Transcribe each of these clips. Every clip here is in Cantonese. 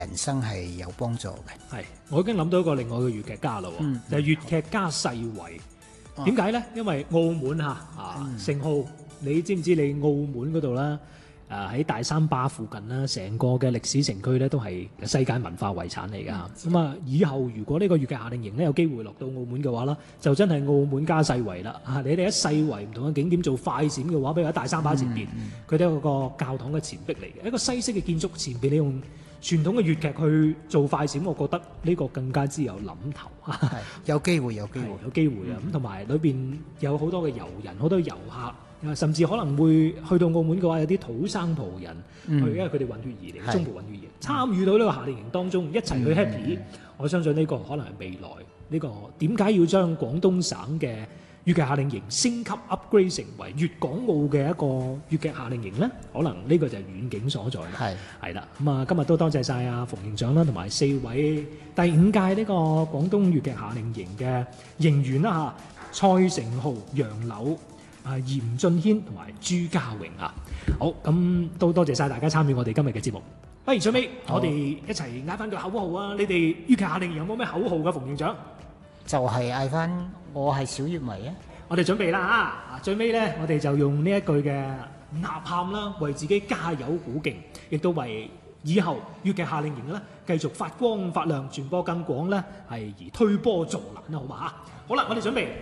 人生係有幫助嘅。 係，我已經諗到一個另外嘅粵劇家啦喎，就係粵劇家世維。點解咧？因為澳門盛號，你知唔知你澳門嗰度啦？喺大三巴附近啦，成個嘅歷史城區咧都係世界文化遺產嚟㗎。咁啊，以後如果呢個粵劇夏令營咧有機會落到澳門嘅話啦，就真係澳門家世遺啦。你哋喺世遺唔同嘅景點做快閃嘅話，比如喺大三巴前邊，佢都有個教堂嘅前壁嚟嘅，一個西式嘅建築前邊，你用傳統嘅粵劇去做快閃，我覺得呢個更加之有諗頭。 係有機會，有機會， 有機會啊！咁同埋裏邊有好多嘅遊人，好多遊客，甚至可能會去到澳門嘅話，有啲土生葡人去，因為佢哋混血兒嚟，中葡混血兒，參與到呢個夏令營當中，一齊去 happy。我相信呢個可能係未來呢個點解要將廣東省嘅粵劇夏令營升級 upgrade 成為粵港澳嘅一個粵劇夏令營呢？可能呢個就係遠景所在啦。係啦，咁啊，今日都多謝晒阿馮營長啦，同埋4位第5屆呢個廣東粵劇夏令營嘅營員啦蔡成浩、楊柳、嚴俊軒同埋朱家榮啊。好，咁都多謝晒大家參與我哋今日嘅節目。不如最尾我哋一齊嗌翻句口號啊！你哋粵劇夏令營有冇咩口號㗎？馮營長？ 就係嗌翻我係小粵迷啊！ 我哋準備啦最尾咧，我哋就用呢一句嘅吶喊啦，為自己加油鼓勁，亦都為以後粵劇夏令營咧繼續發光發亮、傳播更廣咧係而推波助瀾啦，好嘛？好啦，我哋準備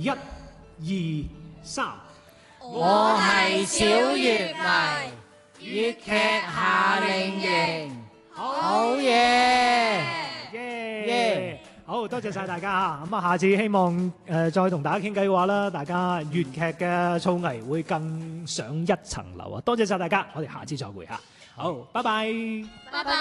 1、2、3。 我係小粵迷，粵劇夏令營，好嘢！ 好多謝晒大家咁下次希望再同大家傾偈嘅話啦，大家粵劇嘅造詣會更上一層樓啊！多謝晒大家，我哋下次再會好，拜拜。 拜拜。